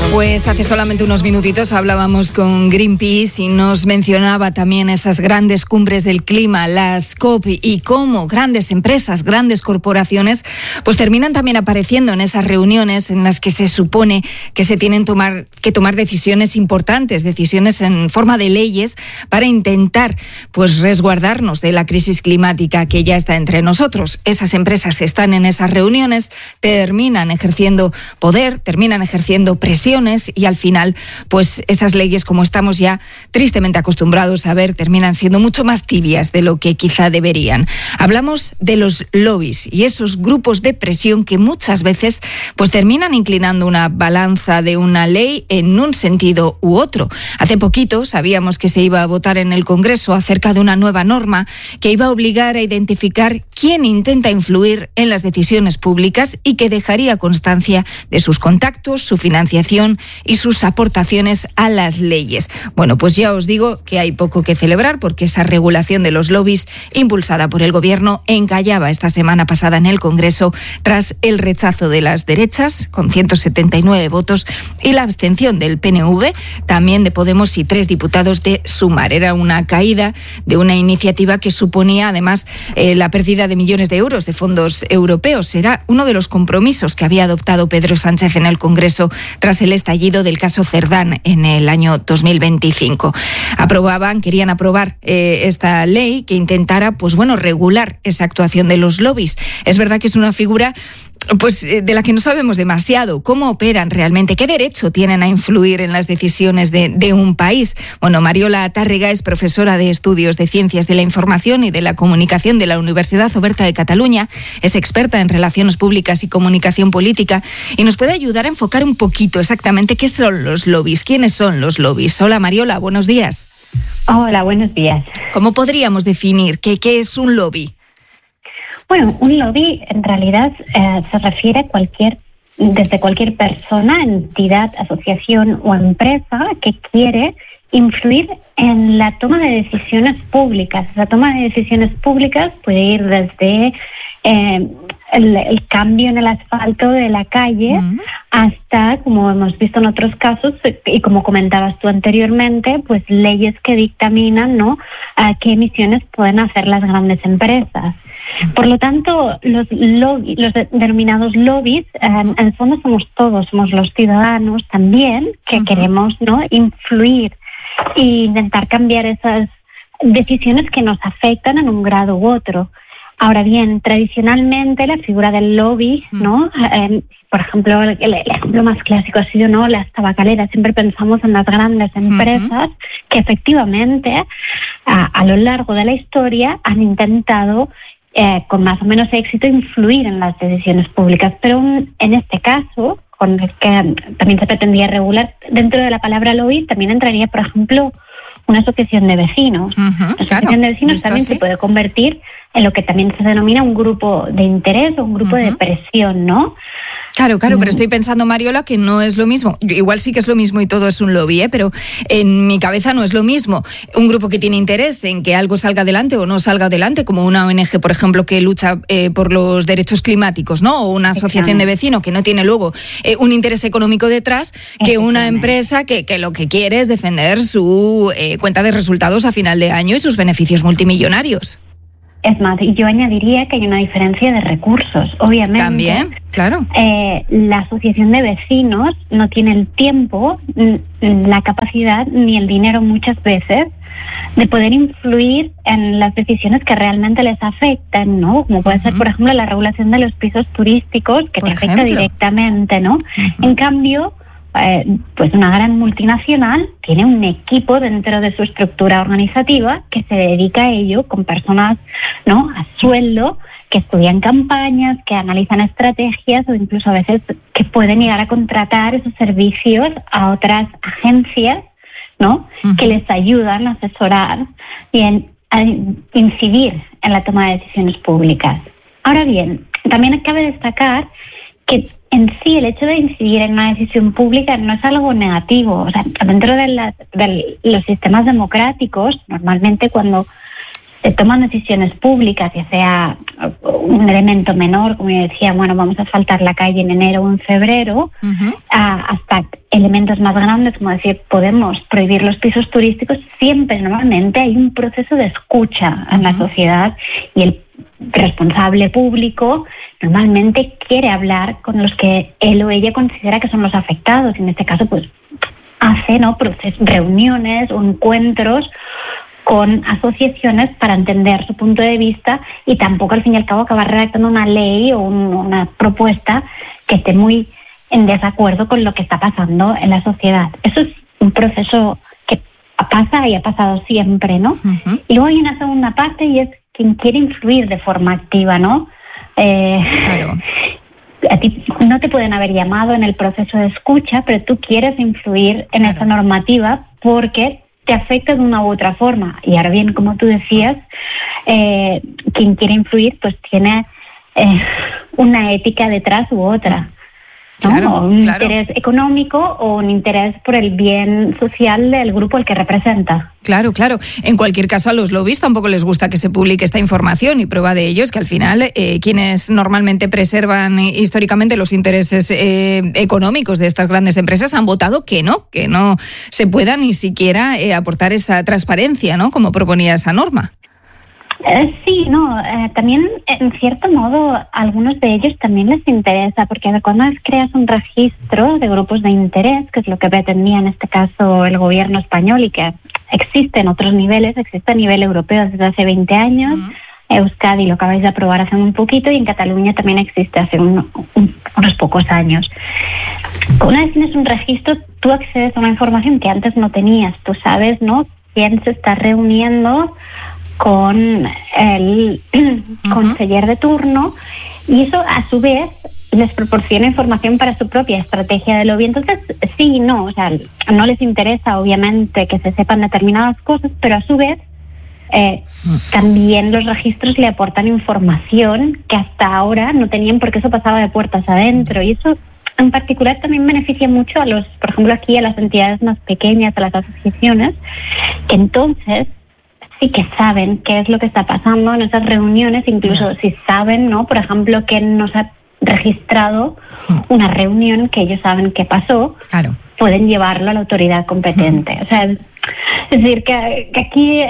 Pues hace solamente unos minutitos hablábamos con Greenpeace y nos mencionaba también esas grandes cumbres del clima, las COP, y cómo grandes empresas, grandes corporaciones, pues terminan también apareciendo en esas reuniones en las que se supone que se tienen que tomar decisiones importantes, decisiones en forma de leyes para intentar pues resguardarnos de la crisis climática que ya está entre nosotros. Esas empresas están en esas reuniones, terminan ejerciendo poder, terminan ejerciendo presión, y al final, pues esas leyes, como estamos ya tristemente acostumbrados a ver, terminan siendo mucho más tibias de lo que quizá deberían. Hablamos de los lobbies y esos grupos de presión que muchas veces pues terminan inclinando una balanza de una ley en un sentido u otro. Hace poquito sabíamos que se iba a votar en el Congreso acerca de una nueva norma que iba a obligar a identificar quién intenta influir en las decisiones públicas y que dejaría constancia de sus contactos, su financiación y sus aportaciones a las leyes. Bueno, pues ya os digo que hay poco que celebrar porque esa regulación de los lobbies impulsada por el Gobierno encallaba esta semana pasada en el Congreso tras el rechazo de las derechas, con 179 votos, y la abstención del PNV, también de Podemos y 3 diputados de Sumar. Era una caída de una iniciativa que suponía además la pérdida de millones de euros de fondos europeos. Era uno de los compromisos que había adoptado Pedro Sánchez en el Congreso tras el estallido del caso Cerdán en el año 2025. Querían aprobar esta ley que intentara, pues bueno, regular esa actuación de los lobbies. Es verdad que es una figura pues de la que no sabemos demasiado. ¿Cómo operan realmente? ¿Qué derecho tienen a influir en las decisiones de un país? Bueno, Mariola Tárrega es profesora de Estudios de Ciencias de la Información y de la Comunicación de la Universidad Oberta de Cataluña, es experta en relaciones públicas y comunicación política y nos puede ayudar a enfocar un poquito exactamente qué son los lobbies, quiénes son los lobbies. Hola Mariola, buenos días. Hola, buenos días. ¿Cómo podríamos definir qué es un lobby? Bueno, un lobby en realidad se refiere a desde cualquier persona, entidad, asociación o empresa que quiere influir en la toma de decisiones públicas. La toma de decisiones públicas puede ir desde el cambio en el asfalto de la calle hasta, como hemos visto en otros casos y como comentabas tú anteriormente, pues leyes que dictaminan, ¿no?, qué emisiones pueden hacer las grandes empresas. Por lo tanto, los denominados lobbies, en el fondo somos los ciudadanos también que queremos, ¿no?, influir e intentar cambiar esas decisiones que nos afectan en un grado u otro. Ahora bien, tradicionalmente la figura del lobby, ¿no? Por ejemplo, el ejemplo más clásico ha sido, ¿no?, las tabacaleras. Siempre pensamos en las grandes empresas que efectivamente a lo largo de la historia han intentado con más o menos éxito influir en las decisiones públicas. Pero en este caso, con el que también se pretendía regular, dentro de la palabra lobby también entraría, por ejemplo, una asociación de vecinos. La asociación de vecinos también se puede convertir en lo que también se denomina un grupo de interés o un grupo de presión, ¿no? Claro, pero estoy pensando, Mariola, que no es lo mismo. Igual sí que es lo mismo y todo es un lobby, pero en mi cabeza no es lo mismo. Un grupo que tiene interés en que algo salga adelante o no salga adelante, como una ONG, por ejemplo, que lucha por los derechos climáticos, ¿no? O una asociación de vecinos que no tiene luego un interés económico detrás, que una empresa que lo que quiere es defender su cuenta de resultados a final de año y sus beneficios multimillonarios. Es más, yo añadiría que hay una diferencia de recursos, obviamente. También, claro. La asociación de vecinos no tiene el tiempo, la capacidad ni el dinero muchas veces de poder influir en las decisiones que realmente les afectan, ¿no? Como puede ser, por ejemplo, la regulación de los pisos turísticos, que te afecta directamente, ¿no? En cambio, pues una gran multinacional tiene un equipo dentro de su estructura organizativa que se dedica a ello, con personas, ¿no?, a sueldo, que estudian campañas, que analizan estrategias o incluso a veces que pueden llegar a contratar esos servicios a otras agencias, ¿no?, que les ayudan a asesorar y a incidir en la toma de decisiones públicas. Ahora bien, también cabe destacar que en sí el hecho de incidir en una decisión pública no es algo negativo. O sea, dentro de los sistemas democráticos, normalmente cuando se toman decisiones públicas, ya sea un elemento menor, como yo decía, bueno, vamos a asfaltar la calle en enero o en febrero, hasta elementos más grandes, como decir, podemos prohibir los pisos turísticos, siempre normalmente hay un proceso de escucha en la sociedad y el responsable público normalmente quiere hablar con los que él o ella considera que son los afectados. En este caso, pues hace reuniones o encuentros con asociaciones para entender su punto de vista y tampoco al fin y al cabo acabar redactando una ley o una propuesta que esté muy en desacuerdo con lo que está pasando en la sociedad. Eso es un proceso que pasa y ha pasado siempre, ¿no? Y luego hay una segunda parte y es quien quiere influir de forma activa, ¿no? Claro. A ti no te pueden haber llamado en el proceso de escucha, pero tú quieres influir en esa normativa porque te afecta de una u otra forma. Y ahora bien, como tú decías, quien quiere influir pues tiene una ética detrás u otra. ¿no? Claro, Un interés económico o un interés por el bien social del grupo al que representa. Claro. En cualquier caso, a los lobbies tampoco les gusta que se publique esta información y prueba de ello es que al final quienes normalmente preservan históricamente los intereses económicos de estas grandes empresas han votado que no se pueda ni siquiera aportar esa transparencia, ¿no? Como proponía esa norma. Sí, también en cierto modo a algunos de ellos también les interesa, porque cuando creas un registro de grupos de interés, que es lo que pretendía en este caso el gobierno español y que existe en otros niveles, existe a nivel europeo desde hace 20 años, Euskadi lo acabáis de aprobar hace un poquito y en Cataluña también existe hace unos pocos años. Una vez tienes un registro, tú accedes a una información que antes no tenías, tú sabes, ¿no?, quién se está reuniendo con el conseller de turno y eso a su vez les proporciona información para su propia estrategia de lobby. Entonces, sí, no les interesa obviamente que se sepan determinadas cosas, pero a su vez también los registros le aportan información que hasta ahora no tenían porque eso pasaba de puertas adentro y eso en particular también beneficia mucho a por ejemplo aquí a las entidades más pequeñas, a las asociaciones, que entonces sí que saben qué es lo que está pasando en esas reuniones, incluso si saben, ¿no?, por ejemplo, que nos ha registrado una reunión que ellos saben qué pasó, pueden llevarlo a la autoridad competente. O sea, es decir, que aquí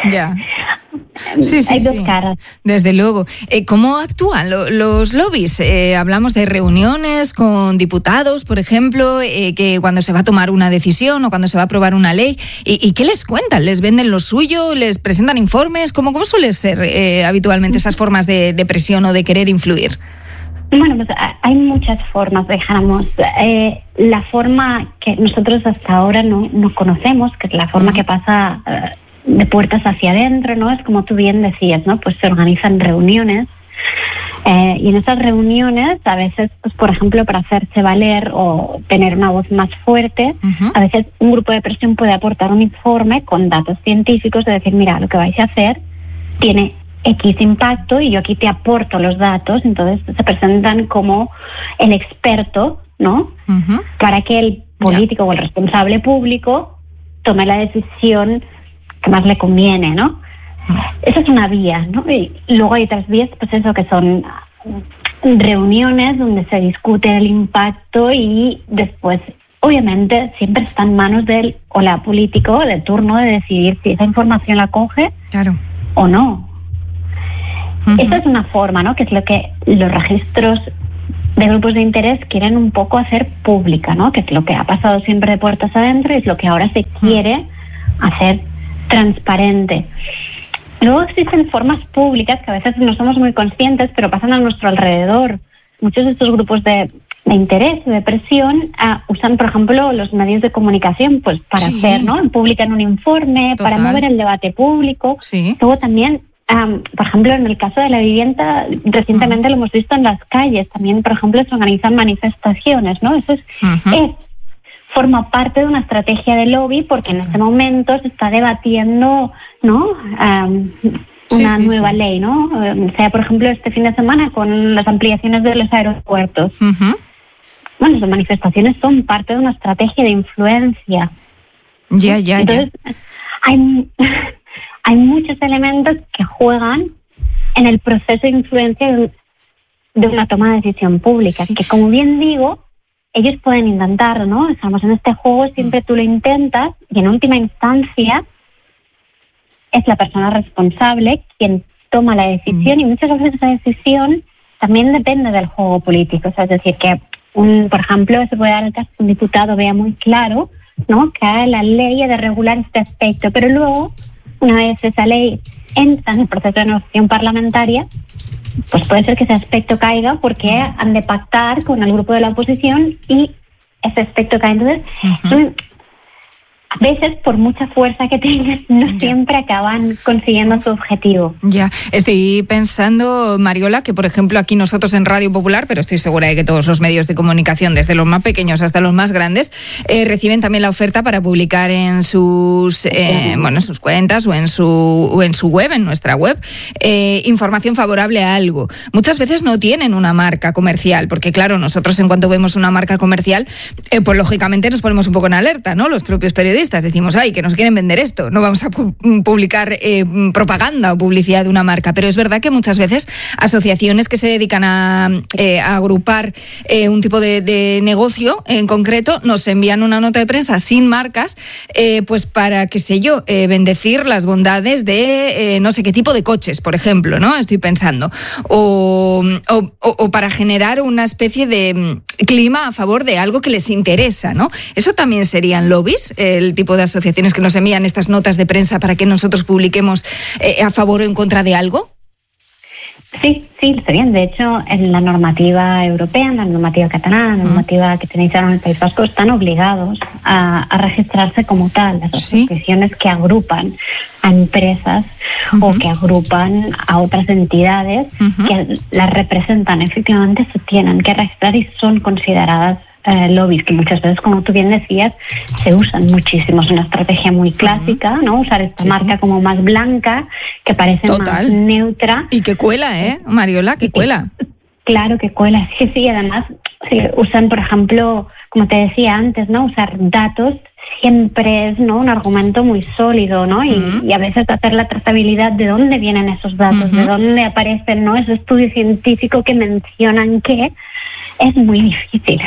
hay dos caras. Desde luego. ¿Cómo actúan los lobbies? Hablamos de reuniones con diputados, por ejemplo, que cuando se va a tomar una decisión o cuando se va a aprobar una ley. ¿Y qué les cuentan? ¿Les venden lo suyo? ¿Les presentan informes? ¿Cómo suele ser habitualmente esas formas de presión o de querer influir? Bueno, pues hay muchas formas, dejamos. La forma que nosotros hasta ahora no conocemos, que es la forma que pasa de puertas hacia adentro, ¿no? Es como tú bien decías, ¿no? Pues se organizan reuniones y en esas reuniones a veces, pues por ejemplo, para hacerse valer o tener una voz más fuerte, a veces un grupo de presión puede aportar un informe con datos científicos de decir, mira, lo que vais a hacer tiene X impacto y yo aquí te aporto los datos, entonces se presentan como el experto, ¿no? Para que el político o el responsable público tome la decisión que más le conviene, ¿no? Esa es una vía, ¿no? Y luego hay otras vías, pues eso, que son reuniones donde se discute el impacto y después, obviamente, siempre está en manos del o la político de turno de decidir si esa información la coge o no. Esa es una forma, ¿no?, que es lo que los registros de grupos de interés quieren un poco hacer pública, ¿no?, que es lo que ha pasado siempre de puertas adentro y es lo que ahora se quiere hacer transparente. Luego existen formas públicas que a veces no somos muy conscientes, pero pasan a nuestro alrededor. Muchos de estos grupos de interés, de presión, usan, por ejemplo, los medios de comunicación pues para hacer, ¿no?, publican un informe, para mover el debate público. Luego también por ejemplo, en el caso de la vivienda, recientemente lo hemos visto en las calles. También, por ejemplo, se organizan manifestaciones, ¿no? Eso forma parte de una estrategia de lobby porque en este momento se está debatiendo, ¿no?, una nueva ley, ¿no? O sea, por ejemplo, este fin de semana con las ampliaciones de los aeropuertos. Bueno, las manifestaciones son parte de una estrategia de influencia. Entonces, hay muchos elementos que juegan en el proceso de influencia de una toma de decisión pública, que como bien digo, ellos pueden intentar, ¿no? Estamos en este juego, siempre tú lo intentas y en última instancia es la persona responsable quien toma la decisión y muchas veces esa decisión también depende del juego político. O sea, es decir, que, por ejemplo, se puede dar el caso que un diputado vea muy claro, ¿no?, que la ley ha de regular este aspecto, pero luego, una vez esa ley entra en el proceso de negociación parlamentaria, pues puede ser que ese aspecto caiga porque han de pactar con el grupo de la oposición y ese aspecto cae. Entonces, a veces, por mucha fuerza que tengan, no siempre acaban consiguiendo su objetivo. Ya, estoy pensando, Mariola, que por ejemplo aquí nosotros en Radio Popular, pero estoy segura de que todos los medios de comunicación, desde los más pequeños hasta los más grandes, reciben también la oferta para publicar en sus en sus cuentas o en su web, en nuestra web, información favorable a algo. Muchas veces no tienen una marca comercial, porque claro, nosotros en cuanto vemos una marca comercial, pues lógicamente nos ponemos un poco en alerta, ¿no? Los propios periodistas decimos, ay, que nos quieren vender esto, no vamos a publicar propaganda o publicidad de una marca, pero es verdad que muchas veces asociaciones que se dedican a agrupar un tipo de negocio en concreto nos envían una nota de prensa sin marcas, pues para, qué sé yo, bendecir las bondades de no sé qué tipo de coches, por ejemplo, ¿no? Estoy pensando, o para generar una especie de clima a favor de algo que les interesa, ¿no? Eso también serían lobbies, el tipo de asociaciones que nos envían estas notas de prensa para que nosotros publiquemos a favor o en contra de algo. Sí, está bien. De hecho, en la normativa europea, en la normativa catalana, en la normativa que tenéis ahora en el País Vasco, están obligados a registrarse como tal, las asociaciones que agrupan a empresas o que agrupan a otras entidades que las representan. Efectivamente, se tienen que registrar y son consideradas lobbies, que muchas veces, como tú bien decías, se usan muchísimo. Es una estrategia muy clásica, ¿no? Usar esta marca como más blanca, que parece más neutra. Y que cuela, Mariola, que cuela. Claro que cuela, sí. Además, usan, por ejemplo, como te decía antes, ¿no? Usar datos siempre es, ¿no?, un argumento muy sólido, ¿no? Y a veces hacer la trazabilidad de dónde vienen esos datos, de dónde aparecen, ¿no?, ese estudio científico que mencionan que es muy difícil.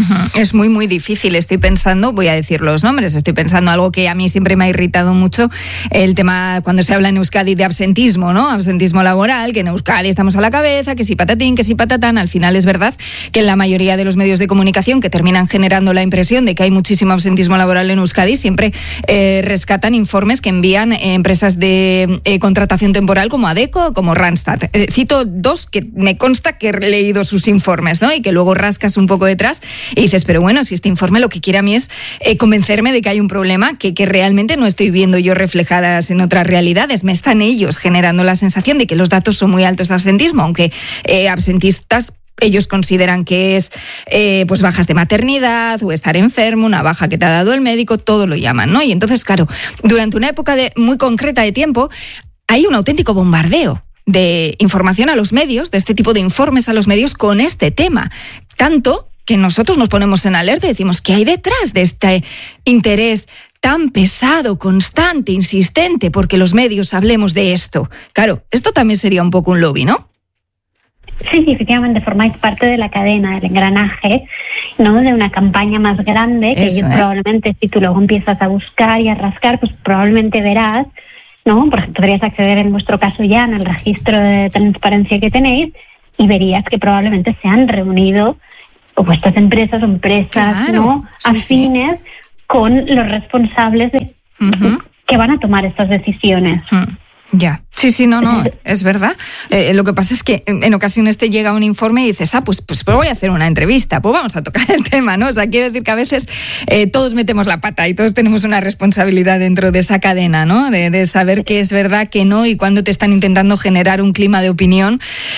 Es muy, muy difícil. Estoy pensando, voy a decir los nombres, estoy pensando algo que a mí siempre me ha irritado mucho, el tema cuando se habla en Euskadi de absentismo, ¿no? Absentismo laboral, que en Euskadi estamos a la cabeza, que si patatín, que si patatán. Al final es verdad que en la mayoría de los medios de comunicación que terminan generando la impresión de que hay muchísimo absentismo laboral en Euskadi, siempre rescatan informes que envían empresas de contratación temporal como Adecco, como Randstad. Cito dos que me consta que he leído sus informes, ¿no? Y que luego rascas un poco detrás y dices, pero bueno, si este informe lo que quiere a mí es convencerme de que hay un problema que realmente no estoy viendo yo reflejadas en otras realidades. Me están ellos generando la sensación de que los datos son muy altos de absentismo, aunque absentistas ellos consideran que es pues bajas de maternidad o estar enfermo, una baja que te ha dado el médico, todo lo llaman, ¿no? Y entonces, claro, durante una época muy concreta de tiempo hay un auténtico bombardeo de información a los medios, de este tipo de informes a los medios con este tema. Tanto que nosotros nos ponemos en alerta y decimos, ¿qué hay detrás de este interés tan pesado, constante, insistente, porque los medios hablemos de esto? Claro, esto también sería un poco un lobby, ¿no? Sí, efectivamente, formáis parte de la cadena, del engranaje, ¿no?, de una campaña más grande que probablemente, si tú luego empiezas a buscar y a rascar, pues probablemente verás, ¿no? Porque podrías acceder en vuestro caso ya en el registro de transparencia que tenéis y verías que probablemente se han reunido vuestras empresas o empresas, ¿no?, afines con los responsables de que van a tomar estas decisiones. Ya, sí, no, es verdad. Lo que pasa es que en ocasiones te llega un informe y dices, pues voy a hacer una entrevista, pues vamos a tocar el tema, ¿no? O sea, quiero decir que a veces todos metemos la pata y todos tenemos una responsabilidad dentro de esa cadena, ¿no? De saber qué es verdad, qué no, y cuándo te están intentando generar un clima de opinión.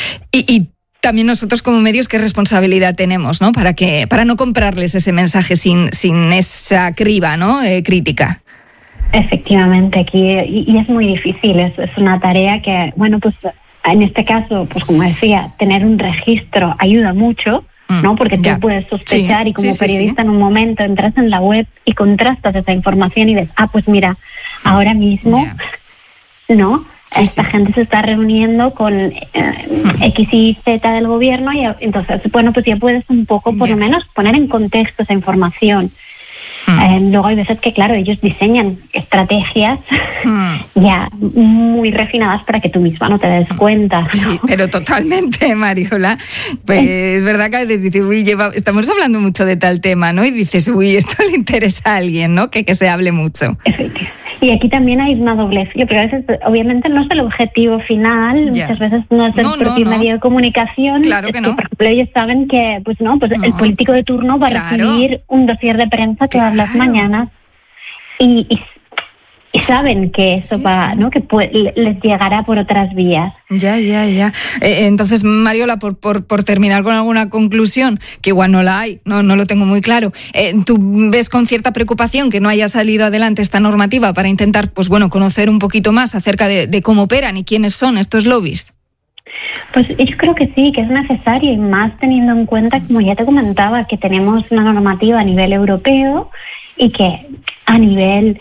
Y también nosotros como medios, ¿qué responsabilidad tenemos, ¿no? Para no comprarles ese mensaje sin esa criba, ¿no? Crítica. Efectivamente, aquí y es muy difícil, es una tarea que, bueno, pues en este caso, pues como decía, tener un registro ayuda mucho, ¿no? Porque tú puedes sospechar y como periodista en un momento entras en la web y contrastas esa información y ves, pues mira, ahora mismo, ¿no? Esta gente se está reuniendo con X y Z del gobierno y entonces, bueno, pues ya puedes un poco, por lo menos, poner en contexto esa información. Luego hay veces que, claro, ellos diseñan estrategias ya muy refinadas para que tú misma no te des cuenta, ¿no? Sí, pero totalmente, Mariola. Pues es verdad que a veces dices, uy, estamos hablando mucho de tal tema, ¿no? Y dices, uy, esto le interesa a alguien, ¿no? Que se hable mucho. Y aquí también hay una doble filo, porque a veces, obviamente, no es el objetivo final, muchas veces no es el propio medio de comunicación. Claro que no. Por ejemplo, ellos saben que, pues no, pues el político de turno va a recibir un dossier de prensa todas las mañanas y saben que eso ¿no? Que les llegará por otras vías. Ya. Entonces, Mariola, por terminar con alguna conclusión, que igual no la hay, no lo tengo muy claro, ¿tú ves con cierta preocupación que no haya salido adelante esta normativa para intentar, pues bueno, conocer un poquito más acerca de cómo operan y quiénes son estos lobbies? Pues yo creo que sí, que es necesario, y más teniendo en cuenta, como ya te comentaba, que tenemos una normativa a nivel europeo y que a nivel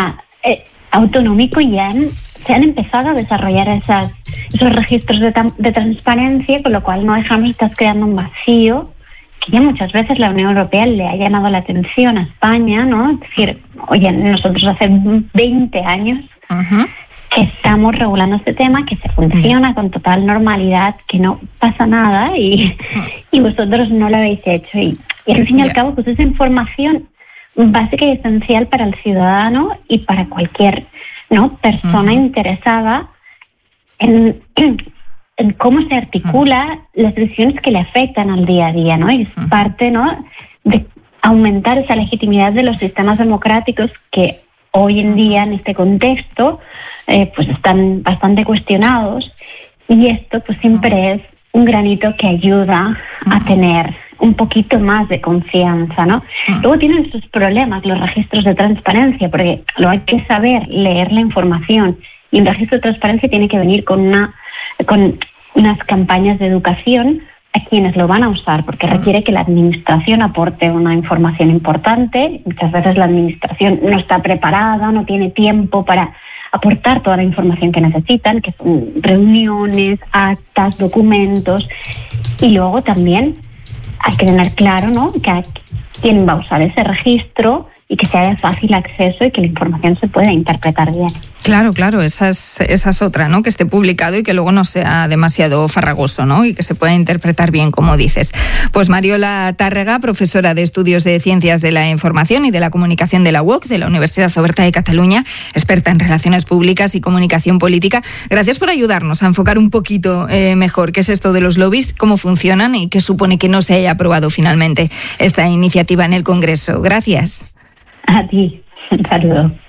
autonómico ya se han empezado a desarrollar esos registros de transparencia, con lo cual no dejamos, estás creando un vacío que ya muchas veces la Unión Europea le ha llamado la atención a España, ¿no? Es decir, oye, nosotros hace 20 años que estamos regulando este tema, que se funciona con total normalidad, que no pasa nada y vosotros no lo habéis hecho. Y al fin y al cabo, pues esa información básica y esencial para el ciudadano y para cualquier persona interesada en cómo se articula las decisiones que le afectan al día a día, ¿no? Y es parte, ¿no?, de aumentar esa legitimidad de los sistemas democráticos que hoy en día, en este contexto, pues están bastante cuestionados, y esto pues siempre es un granito que ayuda a tener un poquito más de confianza, ¿no? Luego tienen sus problemas los registros de transparencia, porque lo hay que saber leer la información, y un registro de transparencia tiene que venir con unas campañas de educación a quienes lo van a usar, porque requiere que la administración aporte una información importante. Muchas veces la administración no está preparada, no tiene tiempo para aportar toda la información que necesitan, que son reuniones, actas, documentos. Y luego también hay que tener claro, ¿no?, que quién va a usar ese registro y que sea de fácil acceso y que la información se pueda interpretar bien. Claro, esa es otra, ¿no? Que esté publicado y que luego no sea demasiado farragoso, ¿no? Y que se pueda interpretar bien, como dices. Pues Mariola Tàrrega, profesora de Estudios de Ciencias de la Información y de la Comunicación de la UOC, de la Universidad Oberta de Cataluña, experta en relaciones públicas y comunicación política. Gracias por ayudarnos a enfocar un poquito mejor qué es esto de los lobbies, cómo funcionan y qué supone que no se haya aprobado finalmente esta iniciativa en el Congreso. Gracias. A ti, un saludo.